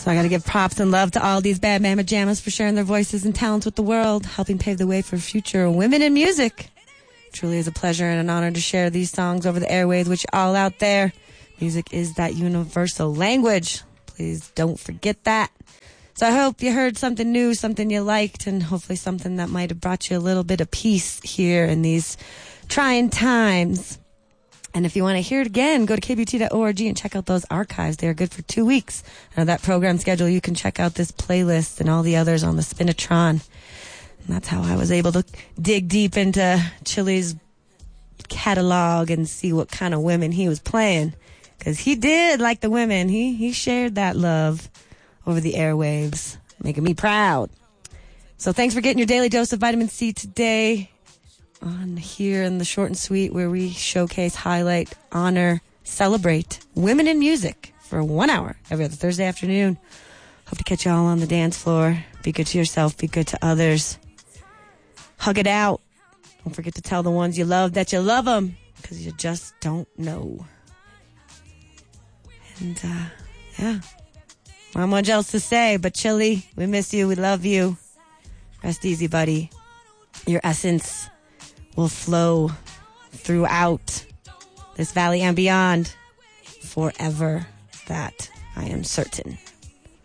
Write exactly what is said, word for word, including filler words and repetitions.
So I got to give props and love to all these bad mamma jammas for sharing their voices and talents with the world, helping pave the way for future women in music. Truly is a pleasure and an honor to share these songs over the airwaves with you all out there. Music is that universal language. Please don't forget that. So I hope you heard something new, something you liked, and hopefully something that might have brought you a little bit of peace here in these trying times. And if you want to hear it again, go to k b t dot org and check out those archives. They are good for two weeks. Under that program schedule, you can check out this playlist and all the others on the Spinatron. And that's how I was able to dig deep into Chili's catalog and see what kind of women he was playing. Because he did like the women. He, he shared that love over the airwaves, making me proud. So thanks for getting your daily dose of vitamin C today. On here in the short and sweet, where we showcase, highlight, honor, celebrate women in music for one hour every other Thursday afternoon. Hope to catch you all on the dance floor. Be good to yourself. Be good to others. Hug it out. Don't forget to tell the ones you love that you love them, because you just don't know. And, uh, yeah. Not much else to say, but Chili, we miss you. We love you. Rest easy, buddy. Your essence will flow throughout this valley and beyond forever. That I am certain.